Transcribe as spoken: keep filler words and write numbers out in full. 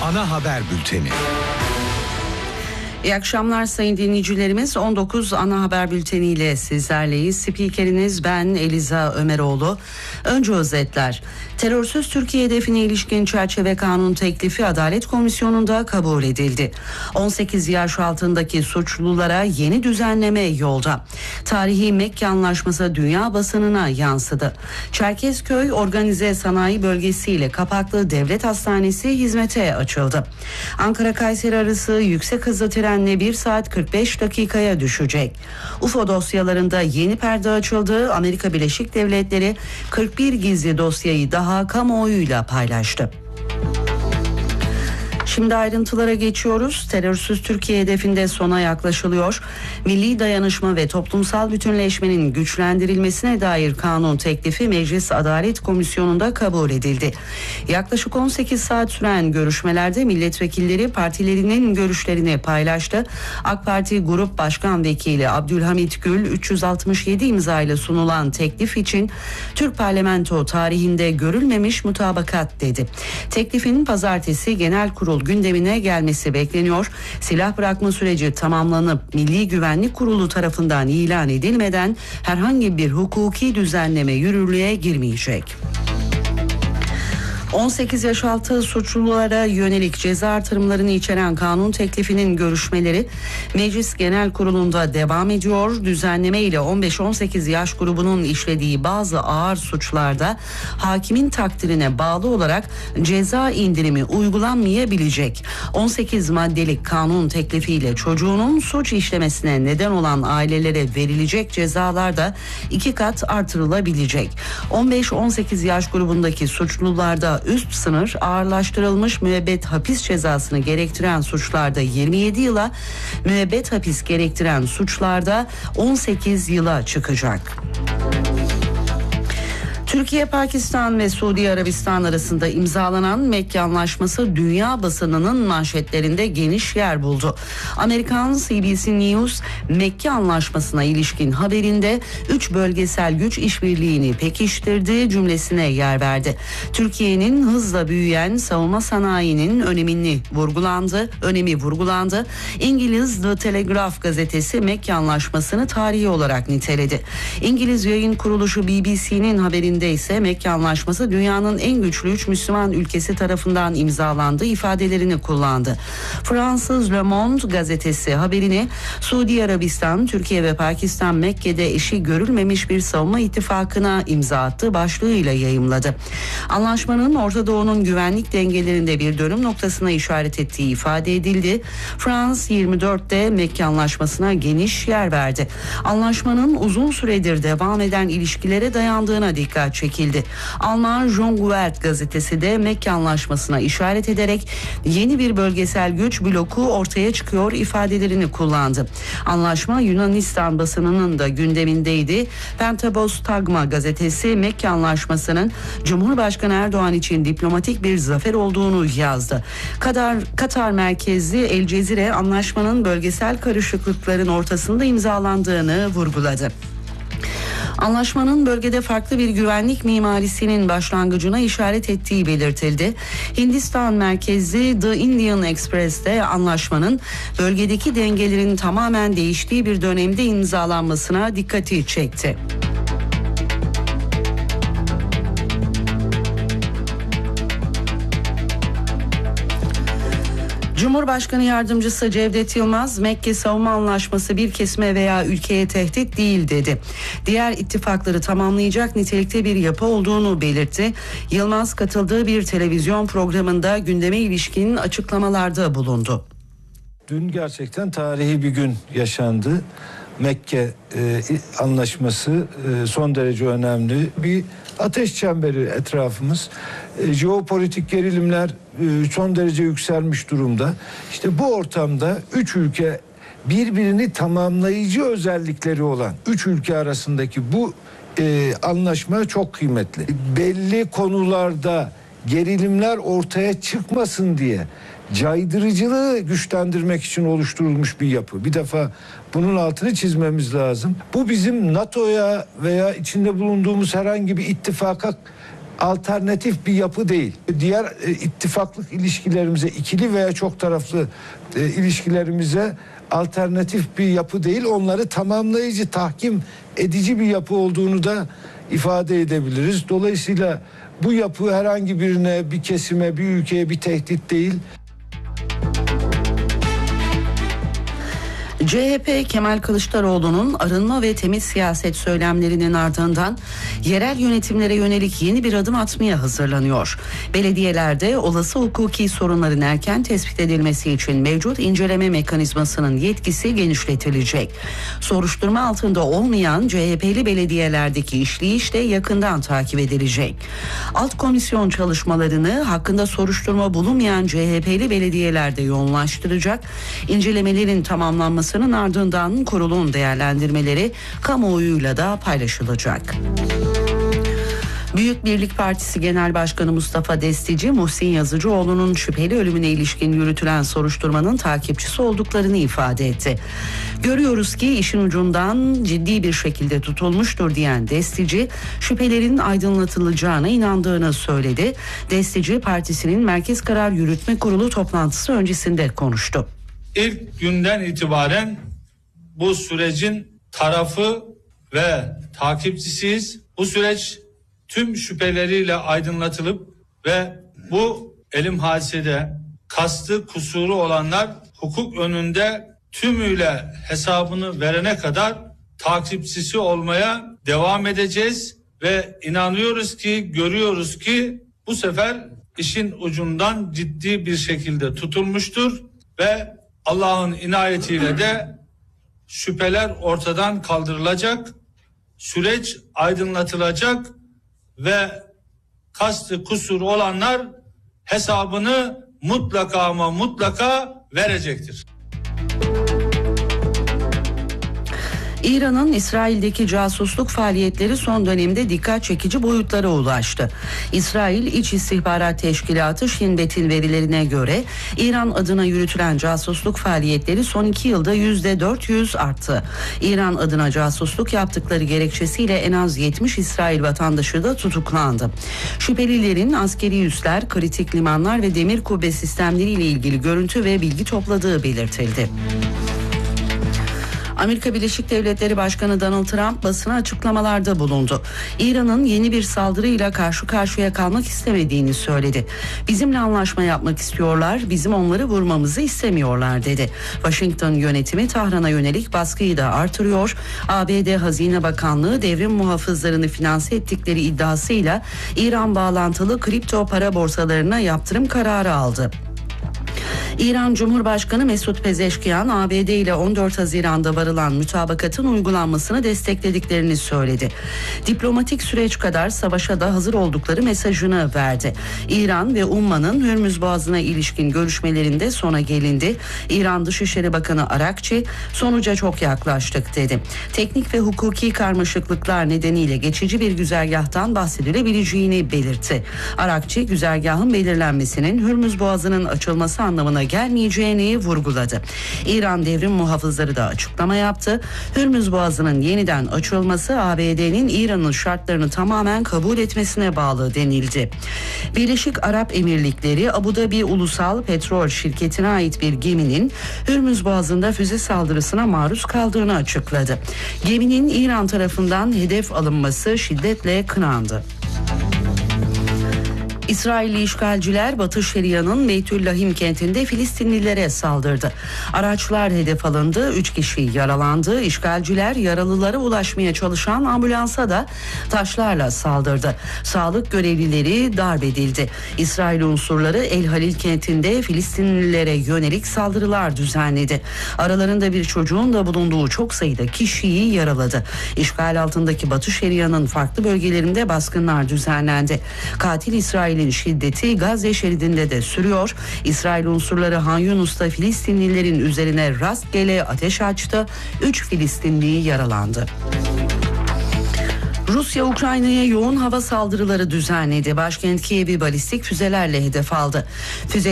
Ana haber bülteni. İyi akşamlar sayın dinleyicilerimiz. on dokuz ana haber bülteniyle sizlerleyiz. Spikeriniz ben Eliza Ömeroğlu. Önce özetler. Terörsüz Türkiye hedefine ilişkin çerçeve kanun teklifi Adalet Komisyonu'nda kabul edildi. on sekiz yaş altındaki suçlulara yeni düzenleme yolda. Tarihi Mekke Anlaşması dünya basınına yansıdı. Çerkezköy Organize Sanayi Bölgesi ile Kapaklı Devlet Hastanesi hizmete açıldı. Ankara-Kayseri arası yüksek hızlı trenle bir saat kırk beş dakikaya düşecek. U F O dosyalarında yeni perde açıldı. Amerika Birleşik Devletleri kırk bir gizli dosyayı daha kamuoyuyla paylaştı. Şimdi ayrıntılara geçiyoruz. Terörsüz Türkiye hedefinde sona yaklaşılıyor. Milli dayanışma ve toplumsal bütünleşmenin güçlendirilmesine dair kanun teklifi Meclis Adalet Komisyonu'nda kabul edildi. Yaklaşık on sekiz saat süren görüşmelerde milletvekilleri partilerinin görüşlerini paylaştı. AK Parti Grup Başkan Vekili Abdülhamit Gül üç yüz altmış yedi imzayla sunulan teklif için Türk parlamento tarihinde görülmemiş mutabakat dedi. Teklifin pazartesi genel kurul gündemine gelmesi bekleniyor. Silah bırakma süreci tamamlanıp Milli Güvenlik Kurulu tarafından ilan edilmeden herhangi bir hukuki düzenleme yürürlüğe girmeyecek. on sekiz yaş altı suçlulara yönelik ceza artırımlarını içeren kanun teklifinin görüşmeleri Meclis Genel Kurulu'nda devam ediyor. Düzenleme ile on beş on sekiz yaş grubunun işlediği bazı ağır suçlarda hakimin takdirine bağlı olarak ceza indirimi uygulanmayabilecek. on sekiz maddelik kanun teklifiyle çocuğunun suç işlemesine neden olan ailelere verilecek cezalar da iki kat artırılabilecek. on beş on sekiz yaş grubundaki suçlularda üst sınır ağırlaştırılmış müebbet hapis cezasını gerektiren suçlarda yirmi yedi yıla, müebbet hapis gerektiren suçlarda on sekiz yıla çıkacak. Türkiye, Pakistan ve Suudi Arabistan arasında imzalanan Mekke Anlaşması dünya basınının manşetlerinde geniş yer buldu. Amerikan C B C News Mekke Anlaşması'na ilişkin haberinde üç bölgesel güç işbirliğini pekiştirdiği cümlesine yer verdi. Türkiye'nin hızla büyüyen savunma sanayinin önemini vurgulandı, önemi vurgulandı. İngiliz The Telegraph gazetesi Mekke Anlaşması'nı tarihi olarak niteledi. İngiliz yayın kuruluşu B B C'nin haberinde ise Mekke Anlaşması dünyanın en güçlü üç Müslüman ülkesi tarafından imzalandığı ifadelerini kullandı. Fransız Le Monde gazetesi haberini Suudi Arabistan, Türkiye ve Pakistan Mekke'de eşi görülmemiş bir savunma ittifakına imza attı başlığıyla yayımladı. Anlaşmanın Orta Doğu'nun güvenlik dengelerinde bir dönüm noktasına işaret ettiği ifade edildi. Frans yirmi dörtte Mekke Anlaşması'na geniş yer verdi. Anlaşmanın uzun süredir devam eden ilişkilere dayandığına dikkat çekildi. Alman Jungwirth gazetesi de Mekke Anlaşması'na işaret ederek yeni bir bölgesel güç bloku ortaya çıkıyor ifadelerini kullandı. Anlaşma Yunanistan basınının da gündemindeydi. Pentagostagma gazetesi Mekke Anlaşması'nın Cumhurbaşkanı Erdoğan için diplomatik bir zafer olduğunu yazdı. Katar, Katar merkezli El Cezire anlaşmanın bölgesel karışıklıkların ortasında imzalandığını vurguladı. Anlaşmanın bölgede farklı bir güvenlik mimarisinin başlangıcına işaret ettiği belirtildi. Hindistan merkezli The Indian Express'te anlaşmanın bölgedeki dengelerin tamamen değiştiği bir dönemde imzalanmasına dikkati çekti. Cumhurbaşkanı Yardımcısı Cevdet Yılmaz, Mekke Savunma Anlaşması bir kesime veya ülkeye tehdit değil dedi. Diğer ittifakları tamamlayacak nitelikte bir yapı olduğunu belirtti. Yılmaz katıldığı bir televizyon programında gündeme ilişkin açıklamalarda bulundu. Dün gerçekten tarihi bir gün yaşandı. Mekke e, anlaşması e, son derece önemli. Bir ateş çemberi etrafımız. E, jeopolitik gerilimler e, son derece yükselmiş durumda. İşte bu ortamda üç ülke birbirini tamamlayıcı özellikleri olan üç ülke arasındaki bu e, anlaşma çok kıymetli. Belli konularda gerilimler ortaya çıkmasın diye caydırıcılığı güçlendirmek için oluşturulmuş bir yapı. Bir defa bunun altını çizmemiz lazım. Bu bizim NATO'ya veya içinde bulunduğumuz herhangi bir ittifaka alternatif bir yapı değil. Diğer e, ittifaklık ilişkilerimize, ikili veya çok taraflı e, ilişkilerimize alternatif bir yapı değil, onları tamamlayıcı, tahkim edici bir yapı olduğunu da ifade edebiliriz. Dolayısıyla bu yapı herhangi birine, bir kesime, bir ülkeye bir tehdit değil. C H P Kemal Kılıçdaroğlu'nun arınma ve temiz siyaset söylemlerinin ardından yerel yönetimlere yönelik yeni bir adım atmaya hazırlanıyor. Belediyelerde olası hukuki sorunların erken tespit edilmesi için mevcut inceleme mekanizmasının yetkisi genişletilecek. Soruşturma altında olmayan C H P'li belediyelerdeki işleyiş de yakından takip edilecek. Alt komisyon çalışmalarını hakkında soruşturma bulunmayan C H P'li belediyelerde yoğunlaştıracak. İncelemelerin tamamlanması ardından kurulun değerlendirmeleri kamuoyuyla da paylaşılacak. Büyük Birlik Partisi Genel Başkanı Mustafa Destici, Muhsin Yazıcıoğlu'nun şüpheli ölümüne ilişkin yürütülen soruşturmanın takipçisi olduklarını ifade etti. Görüyoruz ki işin ucundan ciddi bir şekilde tutulmuştur diyen Destici, şüphelerin aydınlatılacağına inandığını söyledi. Destici, partisinin Merkez Karar Yürütme Kurulu toplantısı öncesinde konuştu. İlk günden itibaren bu sürecin tarafı ve takipçisiyiz. Bu süreç tüm şüpheleriyle aydınlatılıp ve bu elim hadisede kastı kusuru olanlar hukuk önünde tümüyle hesabını verene kadar takipçisi olmaya devam edeceğiz ve inanıyoruz ki, görüyoruz ki bu sefer işin ucundan ciddi bir şekilde tutulmuştur ve Allah'ın inayetiyle de şüpheler ortadan kaldırılacak, süreç aydınlatılacak ve kastı kusur olanlar hesabını mutlaka ama mutlaka verecektir. İran'ın İsrail'deki casusluk faaliyetleri son dönemde dikkat çekici boyutlara ulaştı. İsrail İç İstihbarat Teşkilatı Shin Bet'in verilerine göre İran adına yürütülen casusluk faaliyetleri son iki yılda yüzde dört yüz arttı. İran adına casusluk yaptıkları gerekçesiyle en az yetmiş İsrail vatandaşı da tutuklandı. Şüphelilerin askeri üsler, kritik limanlar ve demir kubbe sistemleriyle ilgili görüntü ve bilgi topladığı belirtildi. Amerika Birleşik Devletleri Başkanı Donald Trump basına açıklamalarda bulundu. İran'ın yeni bir saldırıyla karşı karşıya kalmak istemediğini söyledi. Bizimle anlaşma yapmak istiyorlar, bizim onları vurmamızı istemiyorlar dedi. Washington yönetimi Tahran'a yönelik baskıyı da artırıyor. A B D Hazine Bakanlığı devrim muhafızlarını finanse ettikleri iddiasıyla İran bağlantılı kripto para borsalarına yaptırım kararı aldı. İran Cumhurbaşkanı Mesut Pezeşkiyan, A B D ile on dört Haziran'da varılan mütabakatın uygulanmasını desteklediklerini söyledi. Diplomatik süreç kadar savaşa da hazır oldukları mesajını verdi. İran ve Umman'ın Hürmüz Boğazı'na ilişkin görüşmelerinde sona gelindi. İran Dışişleri Bakanı Arakçi, sonuca çok yaklaştık dedi. Teknik ve hukuki karmaşıklıklar nedeniyle geçici bir güzergahtan bahsedilebileceğini belirtti. Arakçi, güzergahın belirlenmesinin Hürmüz Boğazı'nın açılması anlamına gelmeyeceğini vurguladı. İran devrim muhafızları da açıklama yaptı. Hürmüz Boğazı'nın yeniden açılması A B D'nin İran'ın şartlarını tamamen kabul etmesine bağlı denildi. Birleşik Arap Emirlikleri Abu Dhabi Ulusal Petrol Şirketi'ne ait bir geminin Hürmüz Boğazı'nda füze saldırısına maruz kaldığını açıkladı. Geminin İran tarafından hedef alınması şiddetle kınandı. İsrailli işgalciler Batı Şeria'nın Beytüllahim kentinde Filistinlilere saldırdı. Araçlar hedef alındı, üç kişi yaralandı. İşgalciler yaralılara ulaşmaya çalışan ambulansa da taşlarla saldırdı. Sağlık görevlileri darp edildi. İsrail unsurları El Halil kentinde Filistinlilere yönelik saldırılar düzenledi. Aralarında bir çocuğun da bulunduğu çok sayıda kişiyi yaraladı. İşgal altındaki Batı Şeria'nın farklı bölgelerinde baskınlar düzenlendi. Katil İsrail şiddeti Gazze şeridinde de sürüyor. İsrail unsurları Han Yunus'ta Filistinlilerin üzerine rastgele ateş açtı. Üç Filistinli yaralandı. Rusya Ukrayna'ya yoğun hava saldırıları düzenledi. Başkent Kiev'i balistik füzelerle hedef aldı. Füze